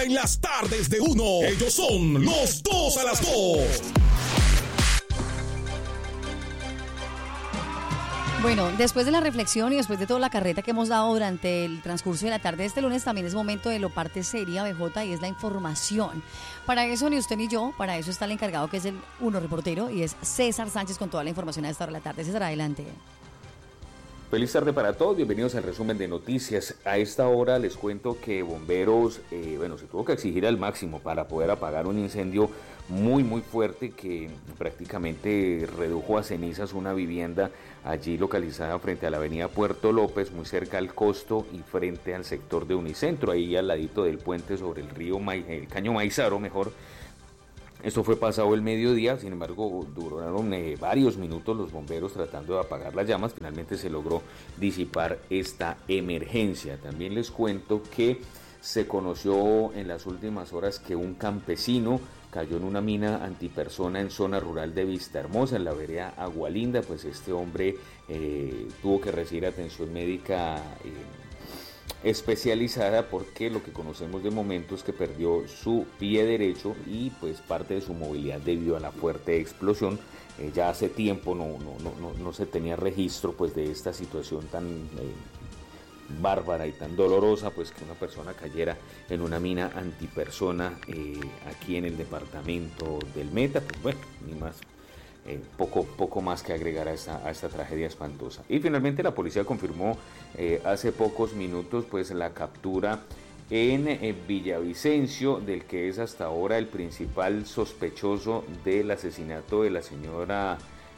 en las tardes de uno. Ellos son los dos a las dos. Bueno, después de la reflexión y después de toda la carreta que hemos dado durante el transcurso de la tarde de este lunes, también es momento de lo parte seria, BJ, y es la información. Para eso ni usted ni yo, para eso está el encargado, que es el uno reportero, y es César Sánchez con toda la información a esta hora de la tarde. César, adelante. Feliz tarde para todos, bienvenidos al resumen de noticias. A esta hora les cuento que bomberos, se tuvo que exigir al máximo para poder apagar un incendio muy fuerte que prácticamente redujo a cenizas una vivienda allí localizada frente a la avenida Puerto López, muy cerca al Costo y frente al sector de Unicentro, ahí al ladito del puente sobre el río el Caño Maizaro, mejor. Esto fue pasado el mediodía, sin embargo duraron varios minutos los bomberos tratando de apagar las llamas. Finalmente se logró disipar esta emergencia. También les cuento que se conoció en las últimas horas que un campesino cayó en una mina antipersona en zona rural de Vistahermosa, en la vereda Agualinda. Pues este hombre tuvo que recibir atención médica especializada, porque lo que conocemos de momento es que perdió su pie derecho y pues parte de su movilidad debido a la fuerte explosión. Ya hace tiempo no se tenía registro pues de esta situación tan bárbara y tan dolorosa, pues que una persona cayera en una mina antipersona aquí en el departamento del Meta. Pues bueno, ni más. Poco más que agregar a esta tragedia espantosa. Y finalmente la policía confirmó hace pocos minutos pues la captura en Villavicencio del que es hasta ahora el principal sospechoso del asesinato de la señora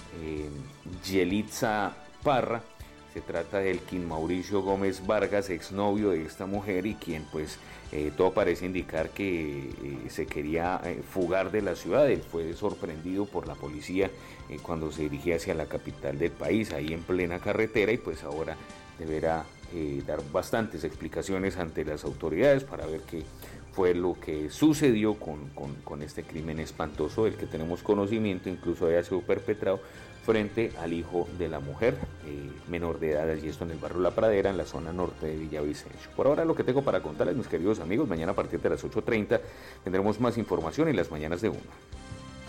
Yelitza Parra. Se trata del Elkin Mauricio Gómez Vargas, exnovio de esta mujer, y quien pues todo parece indicar que se quería fugar de la ciudad. Él fue sorprendido por la policía cuando se dirigía hacia la capital del país, ahí en plena carretera, y pues ahora deberá dar bastantes explicaciones ante las autoridades para ver qué fue lo que sucedió con este crimen espantoso del que tenemos conocimiento, incluso había sido perpetrado frente al hijo de la mujer, menor de edad, y esto en el barrio La Pradera, en la zona norte de Villavicencio. Por ahora lo que tengo para contarles, mis queridos amigos. Mañana a partir de las 8:30 tendremos más información en las mañanas de UNO.